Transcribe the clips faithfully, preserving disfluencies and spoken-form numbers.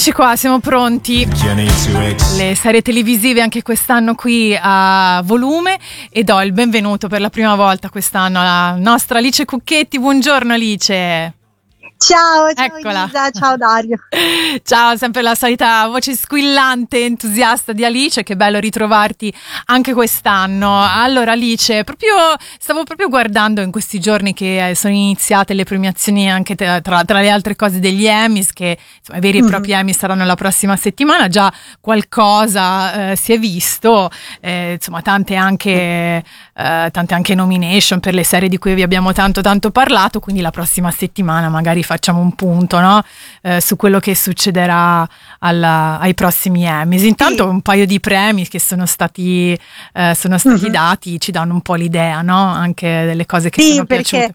Eccoci qua, siamo pronti. Le serie televisive anche quest'anno qui a volume e do il benvenuto per la prima volta quest'anno alla nostra Alice Cucchetti. Buongiorno Alice. Ciao, ciao Eccola. Elisa, ciao Dario. Ciao, sempre la solita voce squillante, entusiasta di Alice, che bello ritrovarti anche quest'anno. Allora Alice, proprio stavo proprio guardando in questi giorni che sono iniziate le premiazioni anche tra, tra, tra le altre cose degli Emmys, che insomma i veri e propri mm. Emmy saranno la prossima settimana, già qualcosa eh, si è visto, eh, insomma tante anche, eh, tante anche nomination per le serie di cui vi abbiamo tanto tanto parlato, quindi la prossima settimana magari facciamo un punto, no? Eh, su quello che succederà alla, ai prossimi Emmys. Intanto sì. Un paio di premi che sono stati eh, sono stati mm-hmm. dati ci danno un po' l'idea, no? Anche delle cose che sì, sono perché... piaciute.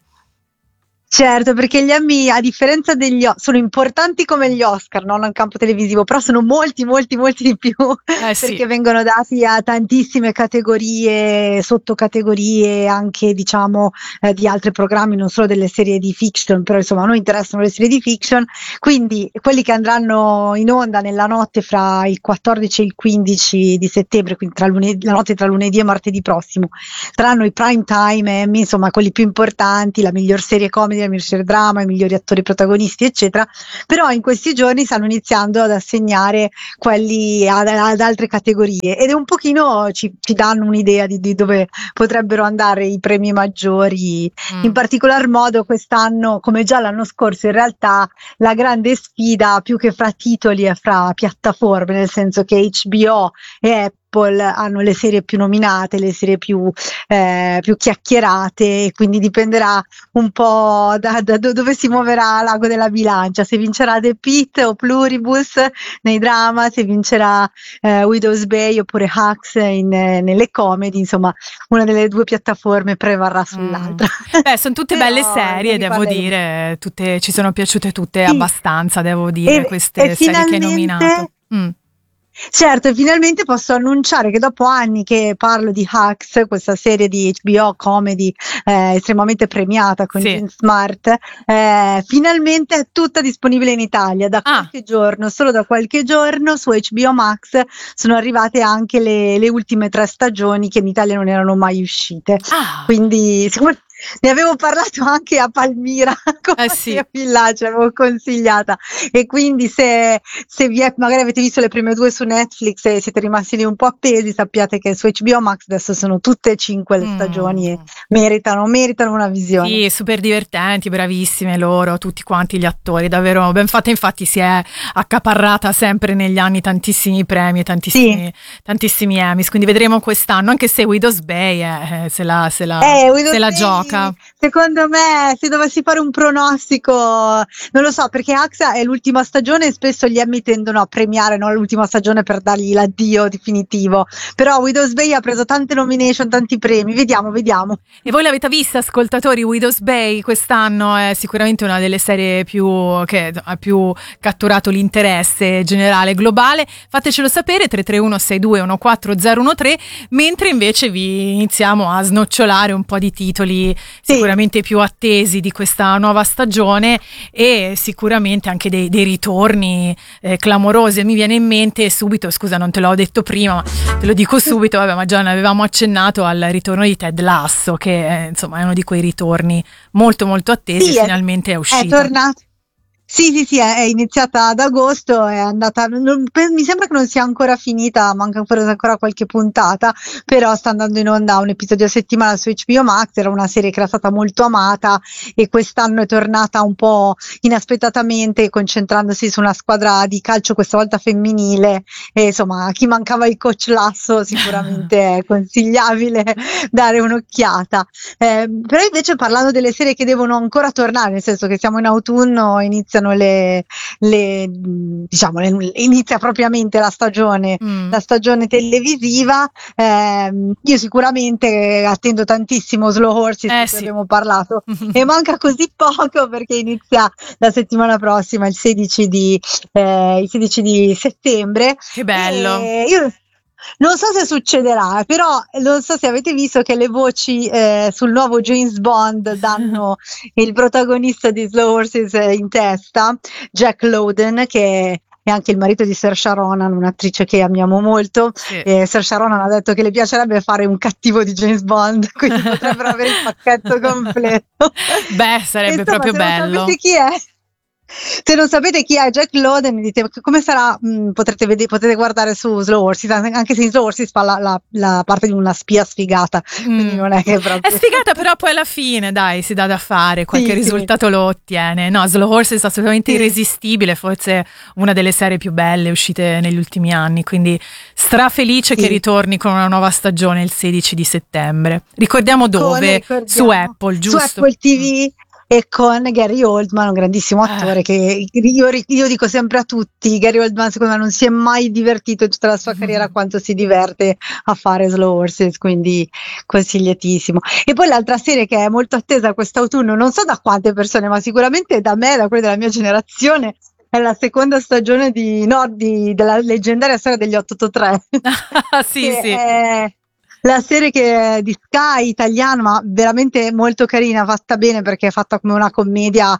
Certo, perché gli Emmy, a differenza degli Oscar, sono importanti come gli Oscar, non nel campo televisivo, però sono molti, molti, molti di più, eh sì. perché vengono dati a tantissime categorie, sottocategorie, anche diciamo eh, di altri programmi, non solo delle serie di fiction, però insomma a noi interessano le serie di fiction, quindi quelli che andranno in onda nella notte fra il quattordici e il quindici di settembre, quindi tra lunedì, la notte tra lunedì e martedì prossimo, saranno i prime time Emmy, insomma quelli più importanti, la miglior serie comedy, il miglior drama, i migliori attori protagonisti eccetera, però in questi giorni stanno iniziando ad assegnare quelli ad, ad altre categorie ed è un pochino ci, ci danno un'idea di, di dove potrebbero andare i premi maggiori, mm. in particolar modo quest'anno come già l'anno scorso in realtà la grande sfida più che fra titoli è fra piattaforme, nel senso che H B O e Apple hanno le serie più nominate, le serie più, eh, più chiacchierate e quindi dipenderà un po' da, da dove si muoverà l'ago della bilancia, se vincerà The Pitt o Pluribus nei drama, se vincerà eh, Widow's Bay oppure Hacks in, eh, nelle comedy, insomma una delle due piattaforme prevarrà sull'altra. Mm. Beh, sono tutte belle serie, devo dire, tutte, ci sono piaciute tutte sì. abbastanza, devo dire, e, queste e serie che hai nominato. Mm. Certo, e finalmente posso annunciare che dopo anni che parlo di Hacks, questa serie di H B O comedy eh, estremamente premiata con sì. Jean Smart, eh, finalmente è tutta disponibile in Italia da ah. qualche giorno, solo da qualche giorno su H B O Max sono arrivate anche le, le ultime tre stagioni che in Italia non erano mai uscite, ah. quindi siamo... Ne avevo parlato anche a Palmira con eh sì. Mattia Villaggio, l'avevo consigliata e quindi se, se vi è, magari avete visto le prime due su Netflix e siete rimasti lì un po' appesi, sappiate che su H B O Max adesso sono tutte e cinque le stagioni mm. e meritano, meritano una visione. Sì, super divertenti, bravissime loro, tutti quanti gli attori, davvero ben fatta, infatti si è accaparrata sempre negli anni tantissimi premi, tantissimi, sì. tantissimi Emmys, quindi vedremo quest'anno, anche se Widow's Bay eh, se la, se la, eh, se la Bay, gioca. Secondo me, se dovessi fare un pronostico, non lo so, perché Axa è l'ultima stagione e spesso gli Emmy tendono a premiare, no, l'ultima stagione per dargli l'addio definitivo. Però Widow's Bay ha preso tante nomination, tanti premi. Vediamo, vediamo. E voi l'avete vista, ascoltatori? Widow's Bay quest'anno è sicuramente una delle serie più che ha più catturato l'interesse generale globale. Fatecelo sapere, tre tre uno sei due uno quattro zero uno tre, mentre invece vi iniziamo a snocciolare un po' di titoli sì. sicuramente più attesi di questa nuova stagione e sicuramente anche dei, dei ritorni eh, clamorosi. Mi viene in mente subito, scusa non te l'ho detto prima ma te lo dico subito, vabbè, ma già ne avevamo accennato al ritorno di Ted Lasso che è, insomma è uno di quei ritorni molto molto attesi, sì, finalmente è, è uscito. È tornato. Sì, sì, sì, è, è iniziata ad agosto, è andata, non, mi sembra che non sia ancora finita, manca ancora, ancora qualche puntata, però sta andando in onda un episodio a settimana su H B O Max, era una serie che era stata molto amata e quest'anno è tornata un po' inaspettatamente, concentrandosi su una squadra di calcio questa volta femminile e insomma a chi mancava il coach Lasso sicuramente è consigliabile dare un'occhiata. Eh, però invece parlando delle serie che devono ancora tornare, nel senso che siamo in autunno, iniziano Le, le diciamo le, inizia propriamente la stagione mm. la stagione televisiva, eh, io sicuramente attendo tantissimo Slow Horses, eh, che sì. abbiamo parlato e manca così poco perché inizia la settimana prossima il sedici di eh, il sedici di settembre. Che bello. E io non so se succederà, però non so se avete visto che le voci eh, sul nuovo James Bond danno il protagonista di Slow Horses in testa, Jack Lowden, che e anche il marito di Saoirse Ronan, un'attrice che amiamo molto. Sì. E Saoirse Ronan ha detto che le piacerebbe fare un cattivo di James Bond, quindi potrebbero avere il pacchetto completo. Beh, sarebbe Insomma, proprio se non bello. sapete chi è, se non sapete chi è Jack Lowden, mi dite come sarà, mh, potrete, vedere, potete guardare su Slow Horses, anche se in Slow Horses fa la, la, la parte di una spia sfigata, quindi Mm. non è che proprio... È sfigata, però poi alla fine, dai, si dà da fare, qualche Sì, sì. risultato lo ottiene. No, Slow Horses è assolutamente Sì. irresistibile, forse una delle serie più belle uscite negli ultimi anni, quindi strafelice Sì. che ritorni con una nuova stagione il sedici di settembre. Ricordiamo dove? Con- ricordiamo, Su Apple, giusto? Su Apple T V. E con Gary Oldman, un grandissimo attore Eh. che io, io dico sempre a tutti, Gary Oldman secondo me non si è mai divertito in tutta la sua carriera quanto si diverte a fare Slow Horses, quindi consigliatissimo. E poi l'altra serie che è molto attesa quest'autunno, non so da quante persone, ma sicuramente da me, da quelle della mia generazione, è la seconda stagione di, no, di, della leggendaria storia degli otto otto tre. Sì, che sì. È la serie che è di Sky italiana, ma veramente molto carina, fatta bene perché è fatta come una commedia,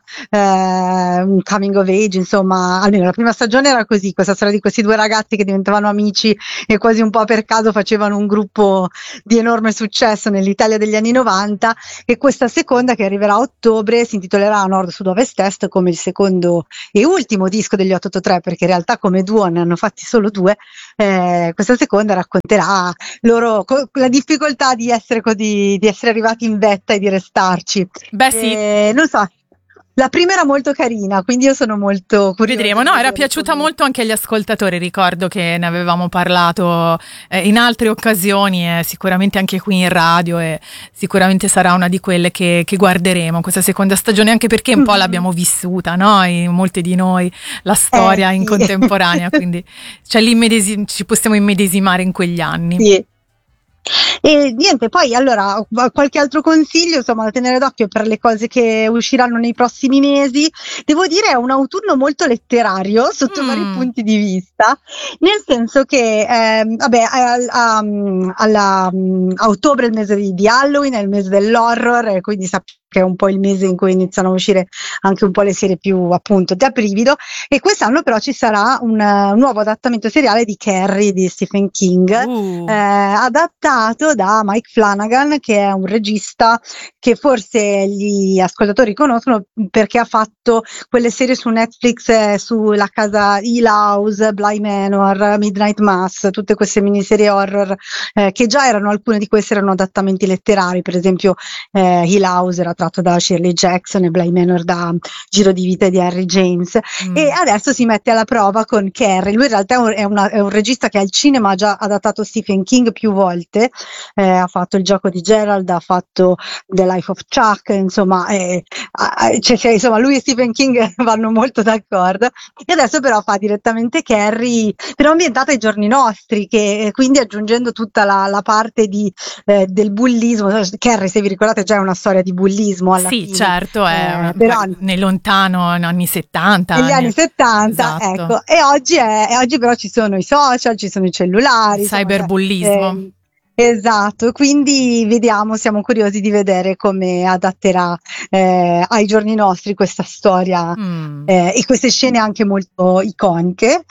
eh, un coming of age, insomma, almeno la prima stagione era così, questa storia di questi due ragazzi che diventavano amici e quasi un po' per caso facevano un gruppo di enorme successo nell'Italia degli anni novanta, e questa seconda, che arriverà a ottobre, si intitolerà Nord Sud Ovest Est, come il secondo e ultimo disco degli otto otto tre, perché in realtà come duo ne hanno fatti solo due. Eh, questa seconda racconterà loro co- la difficoltà di essere così, di essere arrivati in vetta e di restarci. Beh, sì. Eh, non so, la prima era molto carina, quindi io sono molto curiosa. Vedremo, di no, era vedere piaciuta come- molto anche agli ascoltatori, ricordo che ne avevamo parlato eh, in altre occasioni e sicuramente anche qui in radio, e sicuramente sarà una di quelle che, che guarderemo questa seconda stagione, anche perché un po' Mhm. l'abbiamo vissuta, no? In molti di noi la storia Eh, in sì. contemporanea, quindi cioè, l'immedesi- ci possiamo immedesimare in quegli anni. Sì. E niente, poi allora qualche altro consiglio, insomma, da tenere d'occhio per le cose che usciranno nei prossimi mesi. Devo dire è un autunno molto letterario sotto Mm. vari punti di vista, nel senso che ehm, vabbè, a, a, alla, a ottobre è il mese di, di Halloween, è il mese dell'horror, e quindi sappiamo che è un po' il mese in cui iniziano a uscire anche un po' le serie più appunto da brivido, e quest'anno però ci sarà un, uh, un nuovo adattamento seriale di Carrie di Stephen King, Uh. eh, adattato da Mike Flanagan, che è un regista che forse gli ascoltatori conoscono perché ha fatto quelle serie su Netflix, eh, sulla casa Hill House, Bly Manor, Midnight Mass, tutte queste miniserie horror, eh, che già erano, alcune di queste erano adattamenti letterari, per esempio eh, Hill House era tratto da Shirley Jackson e Bly Manor da Giro di vita di Henry James. Mm. E adesso si mette alla prova con Carrie. Lui in realtà è un, è una, è un regista che al cinema ha già adattato Stephen King più volte, eh, ha fatto Il gioco di Gerald, ha fatto The Life of Chuck, insomma, eh, cioè, cioè, insomma lui e Stephen King vanno molto d'accordo, e adesso però fa direttamente Carrie, però ambientata ai giorni nostri, che eh, quindi aggiungendo tutta la, la parte di, eh, del bullismo. Carrie, se vi ricordate, già è una storia di bullismo alla Sì, fine, certo, è eh, una, però nei lontano anni settanta. negli anni settanta, Esatto. ecco, e oggi, è, e oggi però ci sono i social, ci sono i cellulari, Il insomma, cioè, cyberbullismo. eh, esatto, quindi vediamo, siamo curiosi di vedere come adatterà eh, ai giorni nostri questa storia, Mm. eh, e queste scene anche molto iconiche.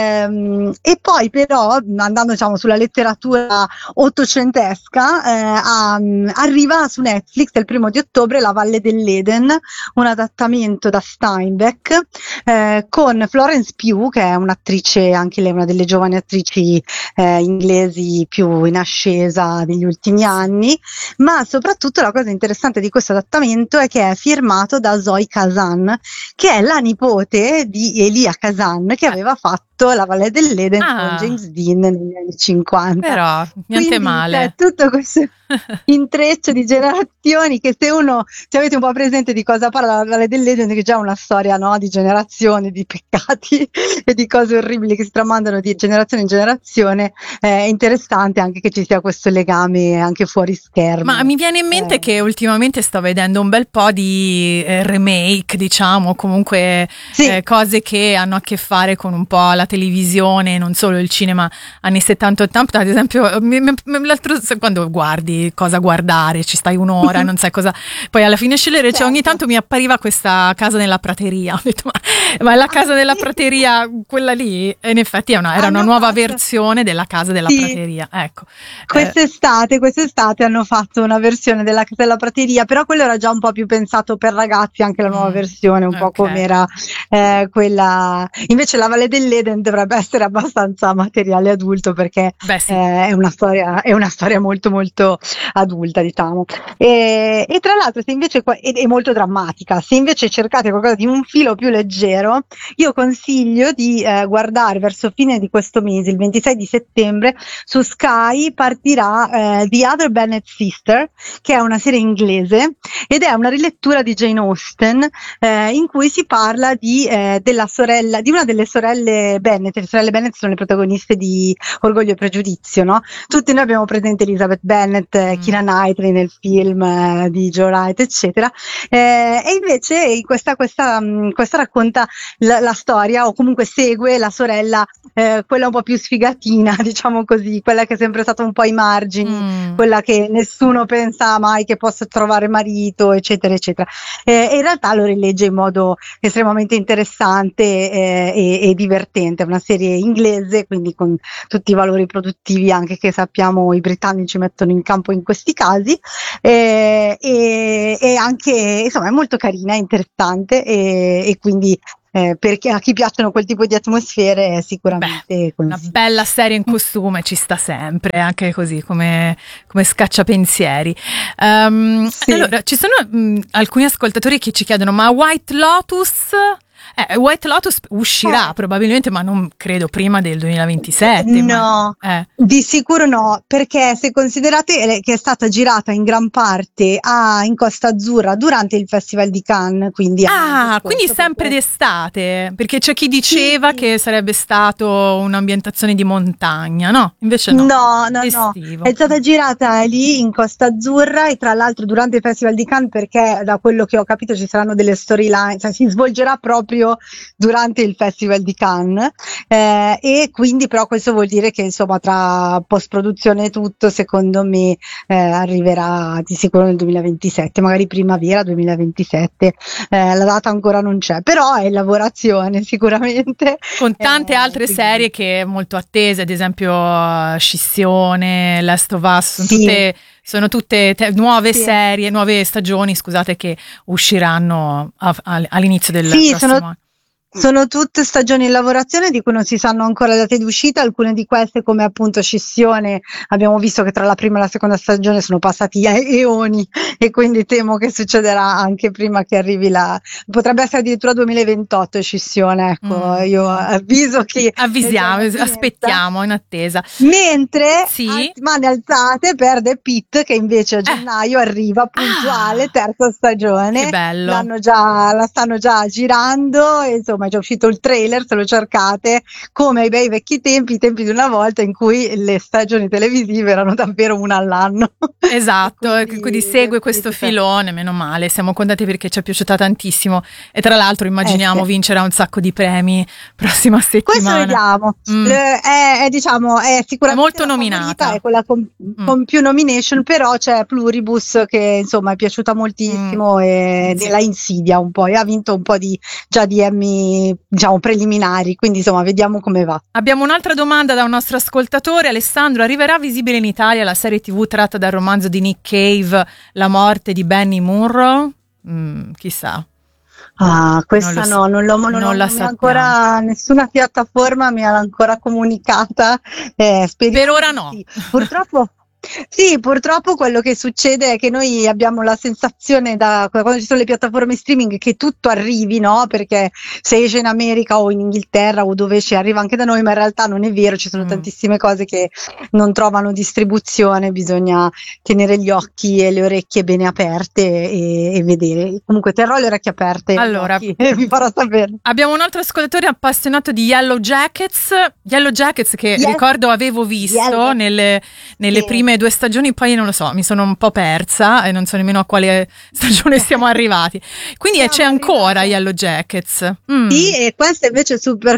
Ehm, e poi però, andando diciamo sulla letteratura ottocentesca, eh, a- arriva su Netflix il primo di ottobre La Valle dell'Eden, un adattamento da Steinbeck, eh, con Florence Pugh, che è un'attrice, anche lei una delle giovani attrici eh, inglesi più in ascesa degli ultimi anni, ma soprattutto la cosa interessante di questo adattamento è che è firmato da Zoe Kazan, che è la nipote di Elia Kazan, che aveva fatto La Valle dell'Eden Ah. con James Dean negli anni cinquanta. Però niente Quindi male. c'è tutto questo intreccio di generazioni, che se uno, se avete un po' presente di cosa parla La Valle dell'Eden, che è già una storia, no, di generazioni, di peccati e di cose orribili che si tramandano di generazione in generazione, è interessante anche che ci sia questo legame anche fuori schermo. Ma mi viene in mente Eh. che ultimamente sto vedendo un bel po' di eh, remake, diciamo, comunque Sì. eh, cose che hanno a che fare con un po' la televisione, non solo il cinema anni settanta ottanta, ad esempio mi, mi, l'altro, quando guardi cosa guardare, ci stai un'ora, non sai cosa, poi alla fine scegliere, certo. Cioè ogni tanto mi appariva questa Casa nella prateria, ho detto, ma, ma la Casa della prateria, quella lì, in effetti è una, era una nuova fatto. versione della Casa della sì. prateria, ecco. Quest'estate, quest'estate hanno fatto una versione della Casa della prateria, però quello era già un po' più pensato per ragazzi, anche la nuova mm. versione, un okay. po' come era eh, quella, invece la Valle dell'Eden dovrebbe essere abbastanza materiale adulto, perché Beh, sì. eh, è una storia, è una storia molto molto adulta, diciamo, e, e tra l'altro se invece è, è molto drammatica, se invece cercate qualcosa di un filo più leggero, io consiglio di eh, guardare verso fine di questo mese, il ventisei di settembre, su Sky partirà eh, The Other Bennett Sister, che è una serie inglese ed è una rilettura di Jane Austen, eh, in cui si parla di eh, della sorella, di una delle sorelle Bennett. Le sorelle Bennett sono le protagoniste di Orgoglio e Pregiudizio, no? Tutti noi abbiamo presente Elizabeth Bennet, eh, mm. Keira Knightley nel film eh, di Joe Wright, eccetera, eh, e invece in questa, questa, mh, questa racconta la, la storia, o comunque segue la sorella, eh, quella un po' più sfigatina, diciamo così, quella che è sempre stata un po' ai margini, mm. quella che nessuno pensa mai che possa trovare marito, eccetera, eccetera. Eh, e in realtà lo rilegge in modo estremamente interessante eh, e, e divertente. È una serie inglese, quindi con tutti i valori produttivi anche che sappiamo i britannici mettono in campo in questi casi, eh, e, e anche, insomma, è molto carina, interessante, e, e quindi Eh, perché a chi piacciono quel tipo di atmosfere è sicuramente Beh, una bella serie in costume ci sta sempre, anche così come, come scacciapensieri. Um, sì. Allora, ci sono mh, alcuni ascoltatori che ci chiedono: ma White Lotus? Eh, White Lotus uscirà eh. probabilmente, ma non credo prima del duemilaventisette. No, ma, eh. di sicuro no, perché se considerate che è stata girata in gran parte a, in Costa Azzurra durante il Festival di Cannes, quindi ah, quindi sempre perché... d'estate, perché c'è chi diceva sì. che sarebbe stato un'ambientazione di montagna, no? Invece no. No, no, no. È stata girata lì in Costa Azzurra, e tra l'altro durante il Festival di Cannes, perché da quello che ho capito ci saranno delle storyline, cioè si svolgerà proprio durante il Festival di Cannes, eh, e quindi però questo vuol dire che insomma tra post produzione e tutto, secondo me eh, arriverà di sicuro nel duemilaventisette, magari primavera duemilaventisette, eh, la data ancora non c'è, però è in lavorazione sicuramente, con tante eh, altre quindi... serie che molto attese, ad esempio Scissione, Last of Us, sono sì. tutte sono tutte te- nuove sì. serie, nuove stagioni, scusate, che usciranno a- a- all'inizio del sì, prossimo sono... anno. Sono tutte stagioni in lavorazione di cui non si sanno ancora le date di uscita, alcune di queste, come appunto Scissione, abbiamo visto che tra la prima e la seconda stagione sono passati eoni, e quindi temo che succederà anche prima che arrivi la, potrebbe essere addirittura duemilaventotto Scissione, ecco, mm. io avviso che avvisiamo, aspettiamo in attesa. Mentre sì. a mani alzate per The Pitt, che invece a gennaio eh. arriva puntuale, ah. terza stagione. Che bello. L'hanno già, la stanno già girando, e insomma è già uscito il trailer, se lo cercate, come ai bei vecchi tempi, i tempi di una volta in cui le stagioni televisive erano davvero una all'anno. Esatto, quindi, quindi segue questo filone, meno male, siamo contenti perché ci è piaciuta tantissimo, e tra l'altro immaginiamo eh sì. vincerà un sacco di premi prossima settimana. Questo vediamo, mm. Le, è, è diciamo è sicuramente molto nominata, è quella con, mm. con più nomination, però c'è Pluribus che insomma è piaciuta moltissimo, mm. e sì. la insidia un po', e ha vinto un po' di già di Emmy, diciamo, preliminari, quindi insomma vediamo come va. Abbiamo un'altra domanda da un nostro ascoltatore. Alessandro: arriverà visibile in Italia la serie tivù tratta dal romanzo di Nick Cave, La morte di Benny Munro? Mm, chissà. Ah, questa non no, non l'ho non, non la non ancora, nessuna piattaforma mi ha ancora comunicata. Eh, per ora no. Sì. Purtroppo. Sì, purtroppo quello che succede è che noi abbiamo la sensazione, da quando ci sono le piattaforme streaming, che tutto arrivi, no? Perché se esce in America o in Inghilterra o dove ci arriva anche da noi, ma in realtà non è vero, ci sono mm. tantissime cose che non trovano distribuzione, bisogna tenere gli occhi e le orecchie bene aperte e, e vedere. Comunque terrò le orecchie aperte, allora e vi farò sapere. Abbiamo un altro ascoltatore appassionato di Yellow Jackets, Yellow Jackets che yes. ricordo avevo visto Yellow. nelle, nelle sì. prime ultime due stagioni poi non lo so, mi sono un po' persa e non so nemmeno a quale stagione siamo arrivati. Quindi siamo c'è ancora arrivati. Yellow Jackets. Mm. Sì, e questa invece su per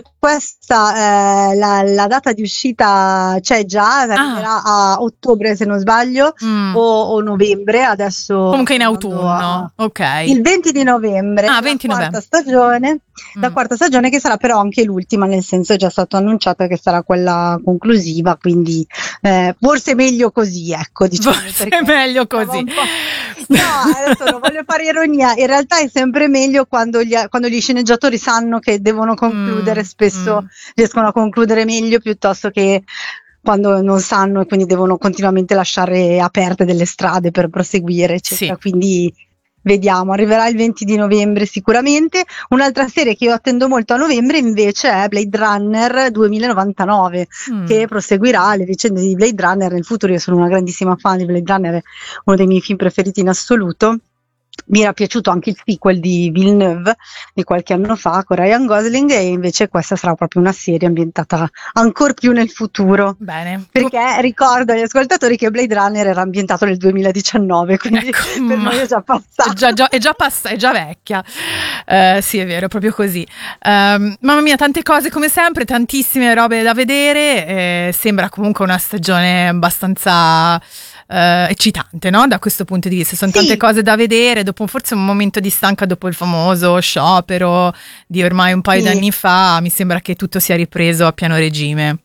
questa eh, la, la data di uscita c'è già, arriverà ah. a ottobre se non sbaglio mm. o, o novembre, adesso comunque in autunno. A, ok. Il venti di novembre, ah, la venti quarta novembre. stagione, mm. la quarta stagione che sarà però anche l'ultima, nel senso è già stato annunciato che sarà quella conclusiva, quindi eh, forse meglio così, ecco, diciamo. Forse è meglio così. No, adesso non voglio fare ironia, in realtà è sempre meglio quando gli, quando gli sceneggiatori sanno che devono concludere, mm, spesso mm. riescono a concludere meglio piuttosto che quando non sanno e quindi devono continuamente lasciare aperte delle strade per proseguire, eccetera. Sì. Quindi vediamo, arriverà il venti di novembre sicuramente. Un'altra serie che io attendo molto a novembre invece è Blade Runner duemilanovantanove, mm. che proseguirà le vicende di Blade Runner nel futuro. Io sono una grandissima fan di Blade Runner, è uno dei miei film preferiti in assoluto. Mi era piaciuto anche il sequel di Villeneuve di qualche anno fa con Ryan Gosling, e invece questa sarà proprio una serie ambientata ancor più nel futuro. Bene. Perché ricordo agli ascoltatori che Blade Runner era ambientato nel duemiladiciannove, quindi ecco, per noi è già passata. È già, già, è già, pass- è già vecchia. Uh, sì, è vero, è proprio così. Um, mamma mia, tante cose come sempre, tantissime robe da vedere. Eh, sembra comunque una stagione abbastanza Uh, eccitante, no? Da questo punto di vista sono sì. tante cose da vedere, dopo forse un momento di stanca dopo il famoso sciopero di ormai un paio sì. d'anni fa, mi sembra che tutto sia ripreso a pieno regime.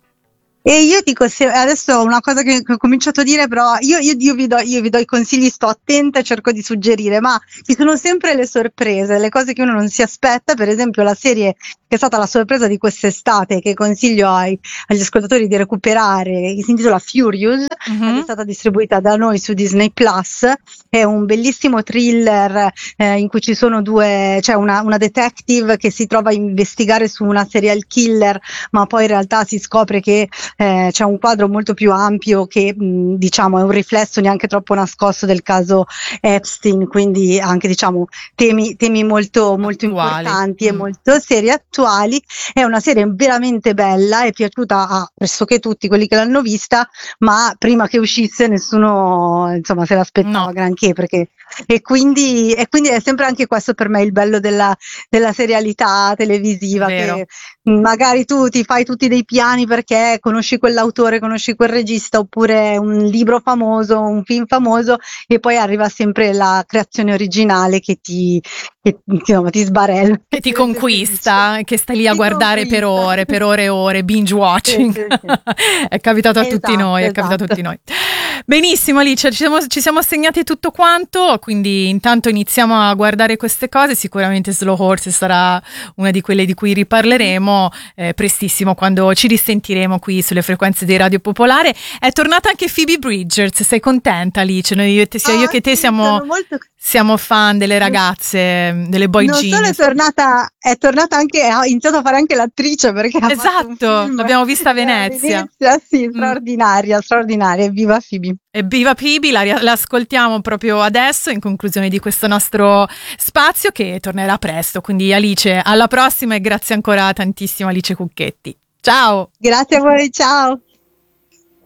E io dico, se adesso una cosa che, che ho cominciato a dire, però io, io, io, vi do, io vi do i consigli, sto attenta e cerco di suggerire, ma ci sono sempre le sorprese, le cose che uno non si aspetta. Per esempio la serie che è stata la sorpresa di quest'estate, che consiglio ai, agli ascoltatori di recuperare, che si intitola Furious, mm-hmm. è stata distribuita da noi su Disney Plus, è un bellissimo thriller eh, in cui ci sono due, c'è cioè una, una detective che si trova a investigare su una serial killer, ma poi in realtà si scopre che Eh, c'è un quadro molto più ampio che mh, diciamo è un riflesso neanche troppo nascosto del caso Epstein, quindi anche diciamo temi, temi molto, molto importanti mm. e molto seri, attuali. È una serie veramente bella, è piaciuta a pressoché tutti quelli che l'hanno vista, ma prima che uscisse nessuno insomma se l'aspettava no. granché, perché e quindi, e quindi è sempre anche questo per me il bello della, della serialità televisiva, che magari tu ti fai tutti dei piani perché conosci quell'autore, conosci quel regista, oppure un libro famoso, un film famoso, e poi arriva sempre la creazione originale che ti, che, insomma, ti sbarella, che ti conquista, che stai lì a ti guardare conquista. per ore, per ore e ore, binge watching. Sì, sì, sì. È capitato a esatto, tutti noi, esatto. è capitato a tutti noi. Benissimo Alice, ci siamo, ci siamo segnati tutto quanto, quindi intanto iniziamo a guardare queste cose. Sicuramente Slow Horse sarà una di quelle di cui riparleremo eh, prestissimo, quando ci risentiremo qui sulle frequenze di Radio Popolare. È tornata anche Phoebe Bridgers, sei contenta Alice? Noi, sia io oh, che te sì, siamo, molto... siamo fan delle ragazze, delle boy non genius. Non solo è tornata, è tornata anche, ha iniziato a fare anche l'attrice, perché ha esatto, fatto un film, l'abbiamo vista a Venezia. a Venezia sì, straordinaria, mm. straordinaria, viva Phoebe. E viva Phoebe, la, la ascoltiamo proprio adesso in conclusione di questo nostro spazio, che tornerà presto. Quindi Alice, alla prossima, e grazie ancora tantissimo Alice Cucchetti. Ciao! Grazie a voi, ciao!